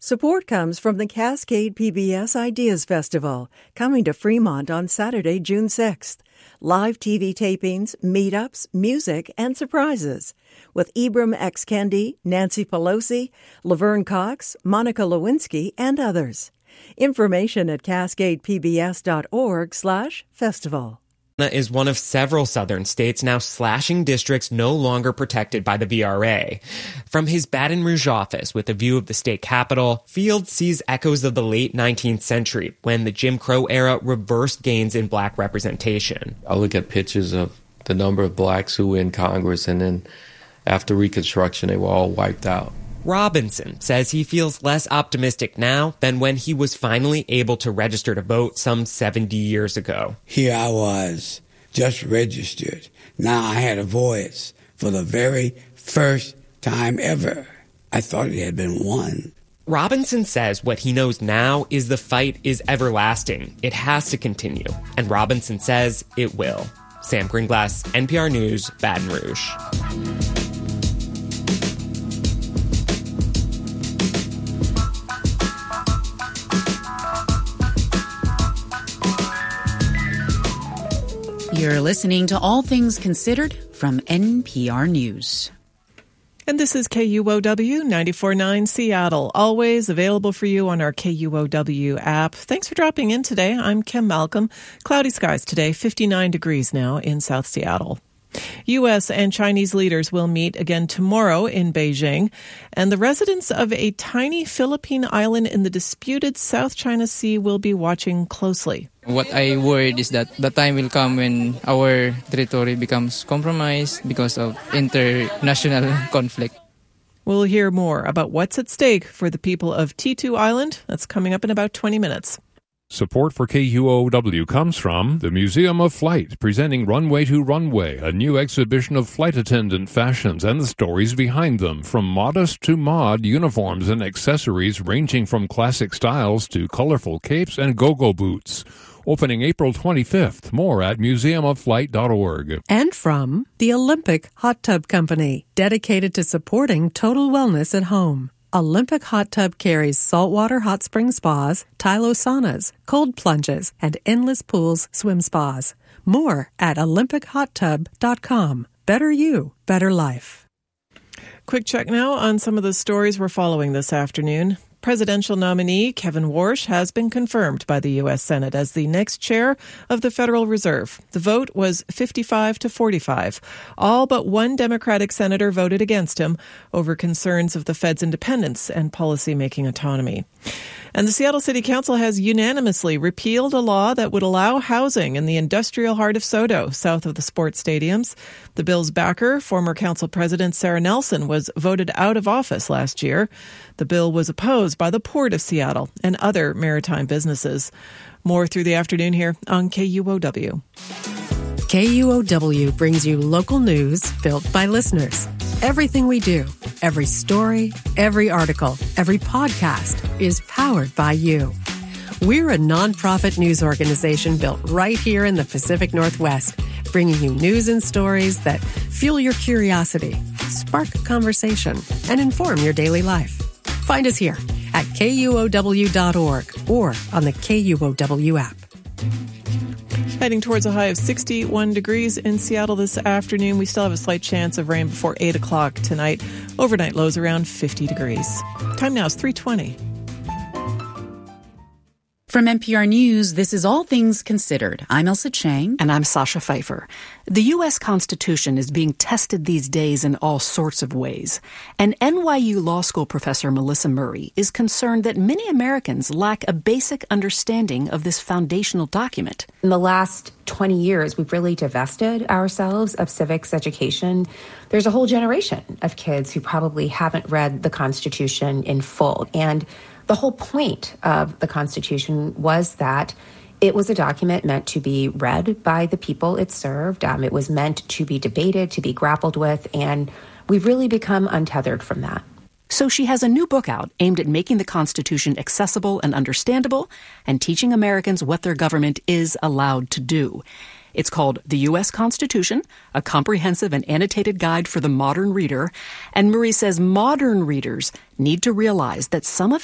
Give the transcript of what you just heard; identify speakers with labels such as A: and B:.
A: Support comes from the Cascade PBS Ideas Festival, coming to Fremont on Saturday, June 6th. Live TV tapings, meetups, music, and surprises. With Ibram X. Kendi, Nancy Pelosi, Laverne Cox, Monica Lewinsky, and others. Information at cascadepbs.org/festival.
B: Is one of several southern states now slashing districts no longer protected by the VRA. From his Baton Rouge office with a view of the state capitol, Fields sees echoes of the late 19th century when the Jim Crow era reversed gains in black representation.
C: I look at pictures of the number of blacks who were in Congress, and then after Reconstruction, they were all wiped out.
B: Robinson says he feels less optimistic now than when he was finally able to register to vote some 70 years ago.
D: Here I was, just registered. Now I had a voice for the very first time ever. I thought it had been won.
B: Robinson says what he knows now is the fight is everlasting. It has to continue. And Robinson says it will. Sam Greenglass, NPR News, Baton Rouge.
E: You're listening to All Things Considered from NPR News.
F: And this is KUOW 94.9 Seattle, always available for you on our KUOW app. Thanks for dropping in today. I'm Kim Malcolm. Cloudy skies today, 59 degrees now in South Seattle. U.S. and Chinese leaders will meet again tomorrow in Beijing, and the residents of a tiny Philippine island in the disputed South China Sea will be watching closely.
G: What I worried is that the time will come when our territory becomes compromised because of international conflict.
F: We'll hear more about what's at stake for the people of T2 Island. That's coming up in about 20 minutes.
H: Support for KUOW comes from the Museum of Flight, presenting Runway to Runway, a new exhibition of flight attendant fashions and the stories behind them, from modest to mod uniforms and accessories ranging from classic styles to colorful capes and go-go boots. Opening April 25th. More at museumofflight.org.
A: And from the Olympic Hot Tub Company, dedicated to supporting total wellness at home. Olympic Hot Tub carries saltwater hot spring spas, Tylo saunas, cold plunges, and endless pools swim spas. More at olympichottub.com. Better you, better life.
F: Quick check now on some of the stories we're following this afternoon. Presidential nominee Kevin Warsh has been confirmed by the U.S. Senate as the next chair of the Federal Reserve. The vote was 55-45. All but one Democratic senator voted against him over concerns of the Fed's independence and policymaking autonomy. And the Seattle City Council has unanimously repealed a law that would allow housing in the industrial heart of SoDo, south of the sports stadiums. The bill's backer, former council president Sarah Nelson, was voted out of office last year. The bill was opposed by the Port of Seattle and other maritime businesses. More through the afternoon here on KUOW.
A: KUOW brings you local news built by listeners. Everything we do, every story, every article, every podcast is powered by you. We're a nonprofit news organization built right here in the Pacific Northwest, bringing you news and stories that fuel your curiosity, spark conversation, and inform your daily life. Find us here at KUOW.org or on the KUOW app.
F: Heading towards a high of 61 degrees in Seattle this afternoon. We still have a slight chance of rain before 8 o'clock tonight. Overnight lows around 50 degrees. Time now is 3:20.
E: From NPR News, this is All Things Considered. I'm Elsa Chang.
I: And I'm Sasha Pfeiffer. The U.S. Constitution is being tested these days in all sorts of ways. And NYU Law School professor Melissa Murray is concerned that many Americans lack a basic understanding of this foundational document.
J: In the last 20 years, we've really divested ourselves of civics education. There's a whole generation of kids who probably haven't read the Constitution in full. And the whole point of the Constitution was that it was a document meant to be read by the people it served. It was meant to be debated, to be grappled with, and we've really become untethered from that.
I: So she has a new book out aimed at making the Constitution accessible and understandable and teaching Americans what their government is allowed to do. It's called The U.S. Constitution, a comprehensive and annotated guide for the modern reader. And Murray says modern readers need to realize that some of